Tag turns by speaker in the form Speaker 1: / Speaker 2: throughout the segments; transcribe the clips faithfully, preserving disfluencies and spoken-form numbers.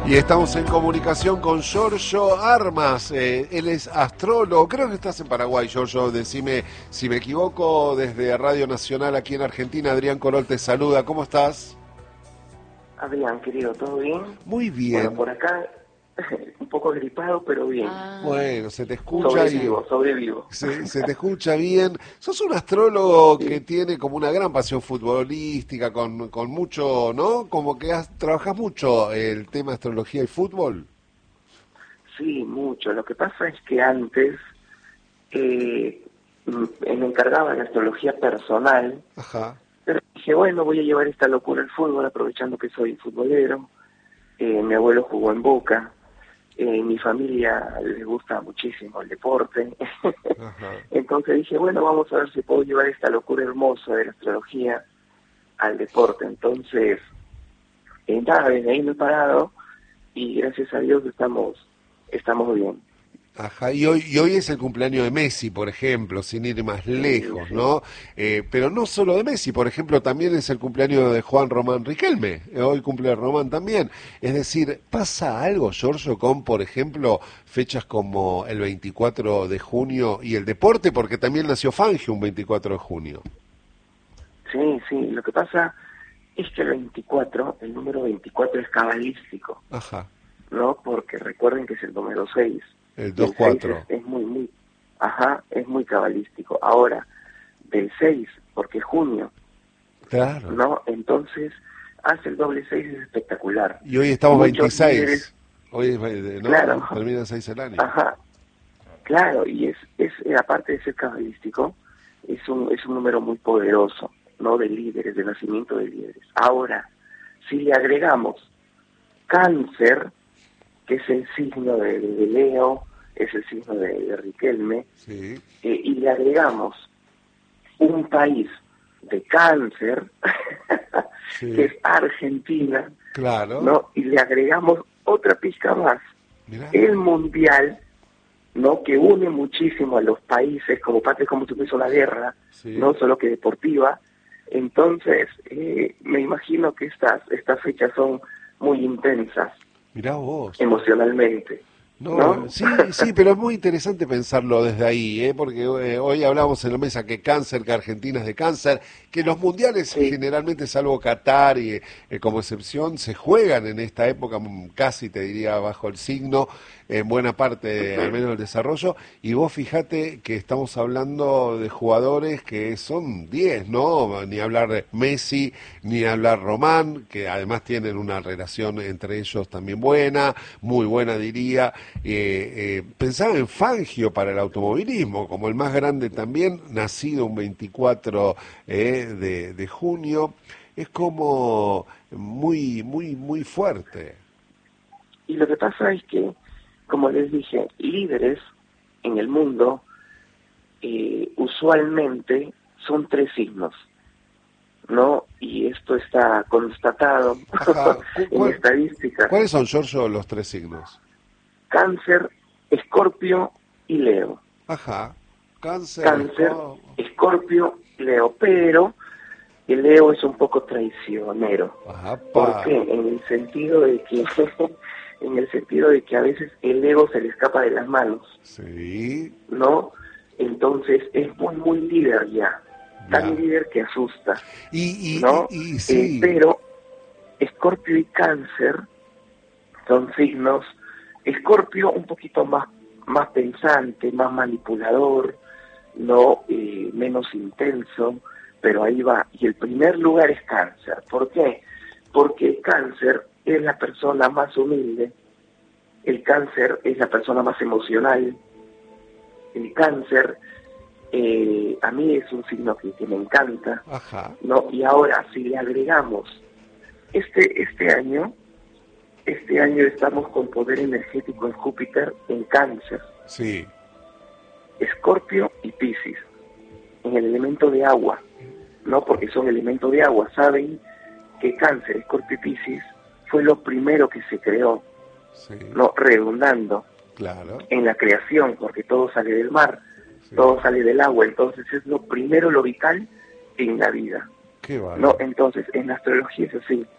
Speaker 1: Y estamos en comunicación con Giorgio Armas, eh, él es astrólogo, creo que estás en Paraguay, Giorgio, decime si me equivoco, desde Radio Nacional aquí en Argentina. Adrián Corol te saluda, ¿cómo estás?
Speaker 2: Adrián, querido, ¿todo bien?
Speaker 1: Muy bien.
Speaker 2: Bueno, por acá un poco gripado, pero bien.
Speaker 1: Ah. Bueno, se te escucha
Speaker 2: sobrevivo,
Speaker 1: y...
Speaker 2: sobrevivo.
Speaker 1: Se, se te escucha bien. Sos un astrólogo
Speaker 2: Sí.
Speaker 1: que tiene como una gran pasión futbolística, con, con mucho, ¿no? Como que has, trabajas mucho el tema astrología y fútbol.
Speaker 2: Sí, mucho. Lo que pasa es que antes eh, me encargaba de astrología personal.
Speaker 1: Ajá.
Speaker 2: Pero dije, bueno, voy a llevar esta locura al fútbol, aprovechando que soy futbolero. Eh, mi abuelo jugó en Boca. Eh, mi familia les gusta muchísimo el deporte.
Speaker 1: Ajá.
Speaker 2: Entonces dije, bueno, vamos a ver si puedo llevar esta locura hermosa de la astrología al deporte. Entonces, eh, nada, desde ahí me he parado y gracias a Dios estamos, estamos bien.
Speaker 1: Ajá, y hoy, y hoy es el cumpleaños de Messi, por ejemplo, sin ir más lejos,
Speaker 2: Sí, sí.
Speaker 1: ¿no? Eh, pero no solo de Messi, por ejemplo, también es el cumpleaños de Juan Román Riquelme, eh, hoy cumple Román también. Es decir, ¿pasa algo, Giorgio, con, por ejemplo, fechas como el veinticuatro de junio y el deporte? Porque también nació Fangio un veinticuatro de junio.
Speaker 2: Sí, sí, lo que pasa es que el veinticuatro, el número veinticuatro es cabalístico,
Speaker 1: Ajá,
Speaker 2: ¿no? Porque recuerden que es el número seis.
Speaker 1: el
Speaker 2: Y
Speaker 1: dos
Speaker 2: el seis
Speaker 1: cuatro.
Speaker 2: es, es muy, muy, ajá, es muy cabalístico. Ahora, del seis, porque es junio,
Speaker 1: Claro.
Speaker 2: ¿no? Entonces, hace el doble seis, es espectacular.
Speaker 1: Y hoy estamos
Speaker 2: Muchos
Speaker 1: veintiséis.
Speaker 2: líderes,
Speaker 1: Hoy es, ve- ¿no?
Speaker 2: claro,
Speaker 1: Termina seis el año.
Speaker 2: ajá, claro, y es, es eh, aparte de ser cabalístico, es un, es un número muy poderoso, ¿no? De líderes, de nacimiento de líderes. Ahora, si le agregamos Cáncer, que es el signo de, de Leo, es el signo de, de Riquelme,
Speaker 1: Sí.
Speaker 2: eh, y le agregamos un país de Cáncer,
Speaker 1: Sí.
Speaker 2: que es Argentina,
Speaker 1: Claro.
Speaker 2: ¿no? Y le agregamos otra pizca más,
Speaker 1: Mirá.
Speaker 2: el Mundial, ¿no? Que une muchísimo a los países, como parte como si fuese una guerra,
Speaker 1: Sí.
Speaker 2: no solo que deportiva. Entonces, eh, me imagino que estas, estas fechas son muy intensas
Speaker 1: Mirá vos.
Speaker 2: emocionalmente,
Speaker 1: No,
Speaker 2: ¿no?
Speaker 1: sí, sí, pero es muy interesante pensarlo desde ahí, ¿eh? Porque eh, hoy hablamos en la mesa que cáncer, que Argentina es de cáncer, que los mundiales
Speaker 2: Sí.
Speaker 1: generalmente, salvo Qatar y eh, como excepción, se juegan en esta época, mm, casi te diría bajo el signo, en buena parte, al menos del desarrollo, y vos fijate que estamos hablando de jugadores que son diez, ¿no? Ni hablar de Messi, ni hablar Román, que además tienen una relación entre ellos también buena, muy buena diría. Eh, eh, pensaba en Fangio para el automovilismo, como el más grande también, nacido un veinticuatro eh, de, de junio, es como muy, muy, muy fuerte.
Speaker 2: Y lo que pasa es que, como les dije, líderes en el mundo eh, usualmente son tres signos, ¿no? Y esto está constatado
Speaker 1: Ajá.
Speaker 2: en
Speaker 1: ¿Cuál-
Speaker 2: estadísticas.
Speaker 1: ¿Cuáles son, Giorgio, los tres signos?
Speaker 2: Cáncer, Escorpio y Leo.
Speaker 1: Ajá. Cáncer,
Speaker 2: Cáncer,
Speaker 1: Esco-
Speaker 2: Escorpio, Leo, pero el Leo es un poco traicionero.
Speaker 1: Ajá,
Speaker 2: ¿Por
Speaker 1: pa.
Speaker 2: qué? En el sentido de que en el sentido de que a veces el ego se le escapa de las manos,
Speaker 1: Sí.
Speaker 2: ¿no? Entonces es muy muy líder ya, tan
Speaker 1: Ya.
Speaker 2: líder que asusta,
Speaker 1: Y, y,
Speaker 2: ¿no?
Speaker 1: y, y
Speaker 2: Eh,
Speaker 1: sí.
Speaker 2: pero Escorpio y Cáncer son signos. Escorpio un poquito más más pensante, más manipulador, no eh, menos intenso, pero ahí va. Y el primer lugar es Cáncer. ¿Por qué? Porque el Cáncer es la persona más humilde, el Cáncer es la persona más emocional, el Cáncer eh, a mí es un signo que, que me encanta,
Speaker 1: Ajá.
Speaker 2: ¿no? Y ahora si le agregamos este este año, este año estamos con poder energético en Júpiter en Cáncer,
Speaker 1: Sí.
Speaker 2: Escorpio y Piscis, en el elemento de agua, ¿no? Porque son elementos de agua. Saben que Cáncer, Escorpio y Piscis fue lo primero que se creó,
Speaker 1: Sí.
Speaker 2: ¿no? Redundando
Speaker 1: Claro.
Speaker 2: en la creación, porque todo sale del mar,
Speaker 1: Sí.
Speaker 2: todo sale del agua, entonces es lo primero, lo vital en la vida,
Speaker 1: Qué
Speaker 2: ¿no?
Speaker 1: bárbaro.
Speaker 2: Entonces, en la astrología es así.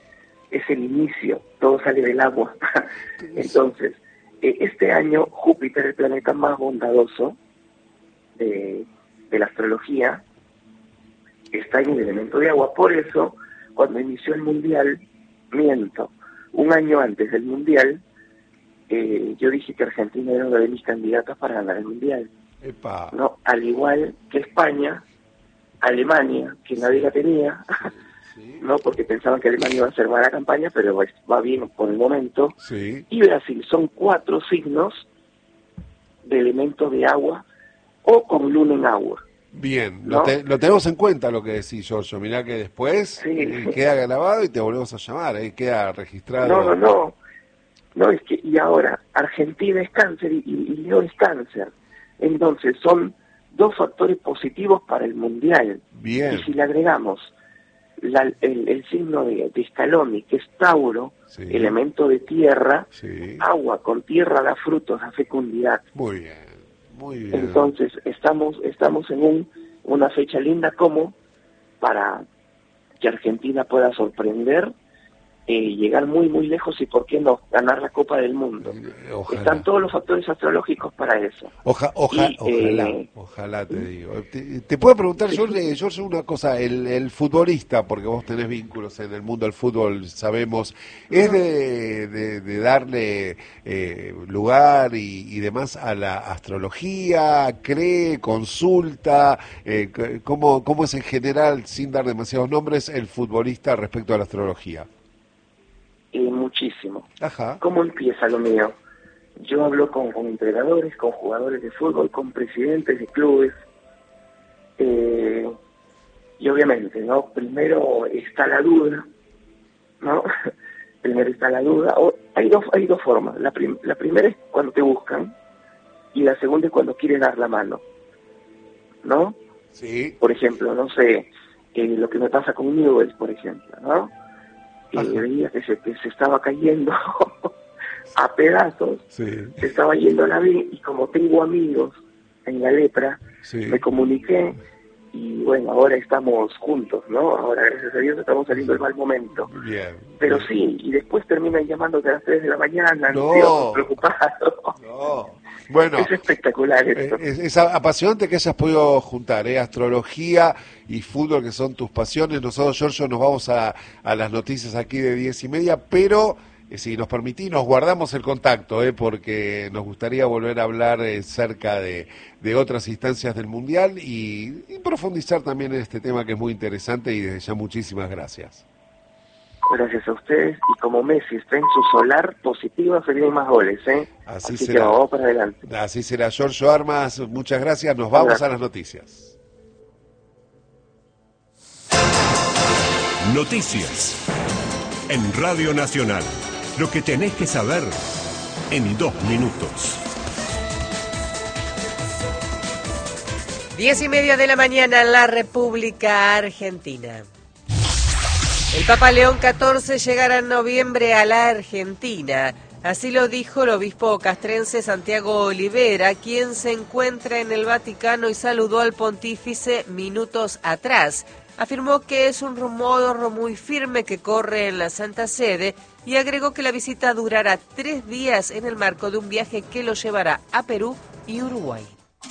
Speaker 2: es el inicio, todo sale del agua. Entonces, eh, este año Júpiter, el planeta más bondadoso de, de la astrología, está en el elemento de agua. Por eso, cuando inició el Mundial, miento, un año antes del Mundial, eh, yo dije que Argentina era una de mis candidatas para ganar el Mundial.
Speaker 1: Epa.
Speaker 2: No, al igual que España, Alemania, que nadie la tenía, sí. No, porque pensaban que Alemania iba a hacer mala campaña, pero va bien por el momento.
Speaker 1: Sí.
Speaker 2: Y Brasil, son cuatro signos de elementos de agua o con luna en agua.
Speaker 1: Bien,
Speaker 2: ¿no?
Speaker 1: lo, te, lo tenemos en cuenta lo que decís, Giorgio. Mirá que después
Speaker 2: sí.
Speaker 1: eh, queda grabado y te volvemos a llamar, eh, queda registrado.
Speaker 2: No, no, no. No, es que, y ahora, Argentina es cáncer y, y Leo es cáncer. Entonces, son dos factores positivos para el Mundial.
Speaker 1: Bien.
Speaker 2: Y si le agregamos la, el, el signo de, de Scaloni, que es Tauro, sí. elemento de tierra, sí. agua con tierra da frutos, da fecundidad.
Speaker 1: Muy bien, muy bien.
Speaker 2: Entonces, estamos estamos en un, una fecha linda como para que Argentina pueda sorprender, Eh, llegar muy, muy lejos y, ¿por qué no?, ganar la Copa del Mundo. Ojalá. Están todos los factores astrológicos para eso.
Speaker 1: Oja, oja,
Speaker 2: y,
Speaker 1: ojalá, eh, ojalá te digo. Te, te puedo preguntar, George, George, una cosa, el, el futbolista, porque vos tenés vínculos en el mundo del fútbol, sabemos, ¿es de, de, de darle eh, lugar y, y demás a la astrología? ¿Cree, consulta? Eh, ¿cómo, ¿Cómo es en general, sin dar demasiados nombres, el futbolista respecto a la astrología?
Speaker 2: Eh, muchísimo.
Speaker 1: Ajá.
Speaker 2: ¿Cómo empieza lo mío? Yo hablo con, con entrenadores, con jugadores de fútbol, con presidentes de clubes, eh, y obviamente, ¿no? Primero está la duda, ¿no? Primero está la duda. O, hay dos hay dos formas. La, prim, la primera es cuando te buscan y la segunda es cuando quieren dar la mano, ¿no?
Speaker 1: Sí.
Speaker 2: Por ejemplo, no sé, eh, lo que me pasa con Newell's, por ejemplo, ¿no? Que veía que se, que se estaba cayendo a pedazos, sí. se estaba yendo a la B, y como tengo amigos en la lepra, sí. me comuniqué, y bueno, ahora estamos juntos, ¿no? Ahora, gracias a Dios, estamos saliendo del mal momento.
Speaker 1: Bien,
Speaker 2: Pero
Speaker 1: bien.
Speaker 2: sí, y después terminan llamándote a las tres de la mañana,
Speaker 1: no,
Speaker 2: ansiosos, preocupados.
Speaker 1: No. Bueno,
Speaker 2: es espectacular esto.
Speaker 1: Es, es apasionante que hayas podido juntar, ¿eh? Astrología y fútbol, que son tus pasiones. Nosotros, Giorgio, nos vamos a, a las noticias aquí de diez y media, pero eh, si nos permitís, nos guardamos el contacto, ¿eh? Porque nos gustaría volver a hablar eh, cerca de, de otras instancias del Mundial y, y profundizar también en este tema que es muy interesante, y desde ya muchísimas gracias.
Speaker 2: Gracias a ustedes, y como Messi está en su solar positiva, se vienen más goles, ¿eh?
Speaker 1: Así,
Speaker 2: Así
Speaker 1: será.
Speaker 2: que vamos para adelante.
Speaker 1: Así será. Giorgio Armas, muchas gracias. Nos vamos gracias. a las noticias.
Speaker 3: Noticias en Radio Nacional. Lo que tenés que saber en dos minutos.
Speaker 4: Diez y media de la mañana en la República Argentina. El Papa León catorce llegará en noviembre a la Argentina. Así lo dijo el obispo castrense Santiago Olivera, quien se encuentra en el Vaticano y saludó al pontífice minutos atrás. Afirmó que es un rumor muy firme que corre en la Santa Sede y agregó que la visita durará tres días en el marco de un viaje que lo llevará a Perú y Uruguay.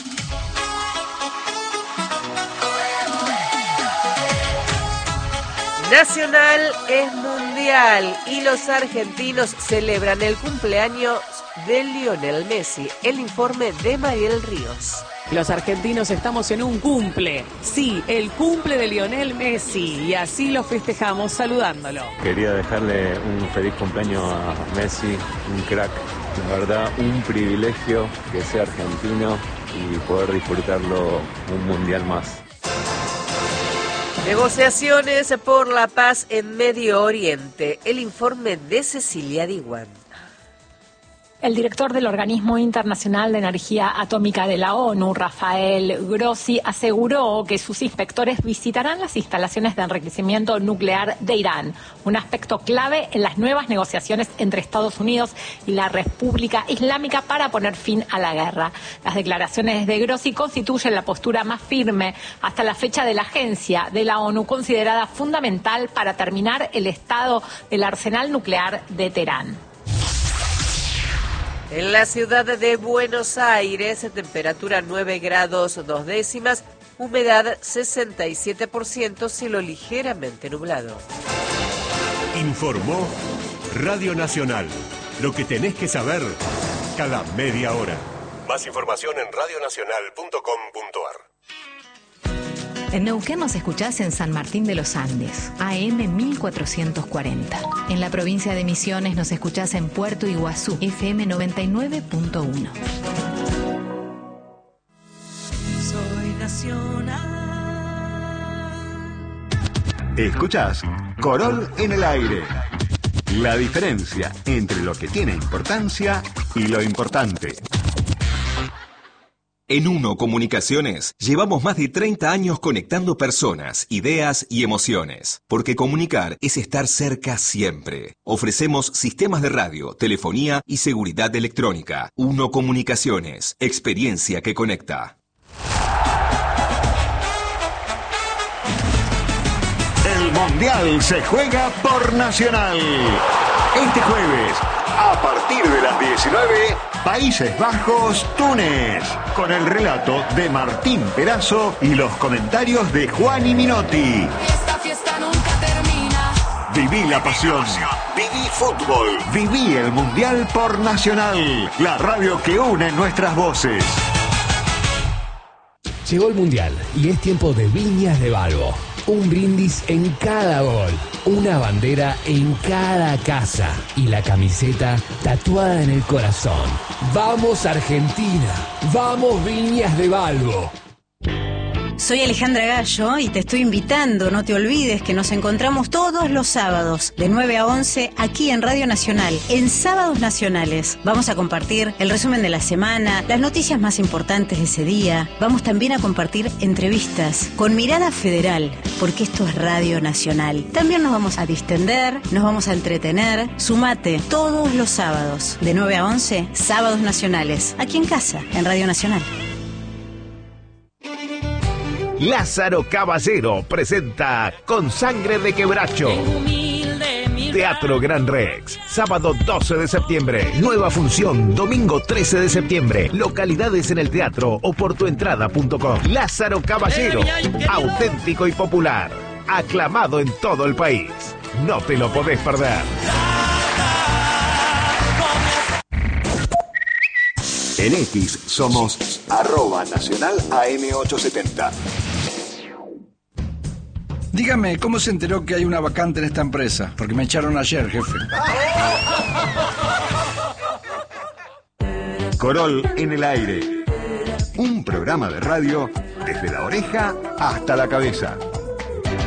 Speaker 4: Nacional es mundial y los argentinos celebran el cumpleaños de Lionel Messi. El informe de Mariel Ríos.
Speaker 5: Los argentinos estamos en un cumple, sí, el cumple de Lionel Messi, y así lo festejamos saludándolo.
Speaker 6: Quería dejarle un feliz cumpleaños a Messi, un crack, la verdad, un privilegio que sea argentino y poder disfrutarlo un mundial más.
Speaker 4: Negociaciones por la paz en Medio Oriente. El informe de Cecilia Diwan.
Speaker 7: El director del Organismo Internacional de Energía Atómica de la ONU, Rafael Grossi, aseguró que sus inspectores visitarán las instalaciones de enriquecimiento nuclear de Irán, un aspecto clave en las nuevas negociaciones entre Estados Unidos y la República Islámica para poner fin a la guerra. Las declaraciones de Grossi constituyen la postura más firme hasta la fecha de la agencia de la ONU, considerada fundamental para terminar el estado del arsenal nuclear de Teherán.
Speaker 4: En la ciudad de Buenos Aires, temperatura nueve grados dos décimas, humedad sesenta y siete por ciento, cielo ligeramente nublado.
Speaker 3: Informó Radio Nacional. Lo que tenés que saber cada media hora. Más información en radio nacional punto com punto a r.
Speaker 8: En Neuquén nos escuchás en San Martín de los Andes, A M mil cuatrocientos cuarenta. En la provincia de Misiones nos escuchás en Puerto Iguazú, F M noventa y nueve punto uno.
Speaker 9: Soy nacional.
Speaker 10: Escuchás Corol en el aire. La diferencia entre lo que tiene importancia y lo importante.
Speaker 11: En Uno Comunicaciones llevamos más de treinta años conectando personas, ideas y emociones, porque comunicar es estar cerca siempre. Ofrecemos sistemas de radio, telefonía y seguridad electrónica. Uno Comunicaciones, experiencia que conecta.
Speaker 10: El Mundial se juega por Nacional. Este jueves, a partir de las diecinueve, Países Bajos, Túnez, con el relato de Martín Perazo y los comentarios de Juani Minotti.
Speaker 9: Esta fiesta nunca termina.
Speaker 10: Viví la pasión, viví fútbol, viví el Mundial por Nacional, la radio que une nuestras voces.
Speaker 12: Llegó el Mundial y es tiempo de Viñas de Balbo. Un brindis en cada gol, una bandera en cada casa y la camiseta tatuada en el corazón. ¡Vamos Argentina! ¡Vamos Viñas de Balbo!
Speaker 13: Soy Alejandra Gallo y te estoy invitando, no te olvides que nos encontramos todos los sábados de nueve a once aquí en Radio Nacional, en Sábados Nacionales. Vamos a compartir el resumen de la semana, las noticias más importantes de ese día. Vamos también a compartir entrevistas con mirada federal, porque esto es Radio Nacional. También nos vamos a distender, nos vamos a entretener. Sumate todos los sábados de nueve a once, Sábados Nacionales, aquí en casa, en Radio Nacional.
Speaker 14: Lázaro Caballero presenta Con Sangre de Quebracho. Teatro Gran Rex, sábado doce de septiembre. Nueva función, domingo trece de septiembre. Localidades en el teatro o por tuentrada punto com. Lázaro Caballero, auténtico y popular. Aclamado en todo el país. No te lo podés perder.
Speaker 10: En X somos arroba nacional A M ochocientos setenta.
Speaker 15: Dígame, ¿cómo se enteró que hay una vacante en esta empresa? Porque me echaron ayer, jefe.
Speaker 10: Corol en el aire. Un programa de radio desde la oreja hasta la cabeza.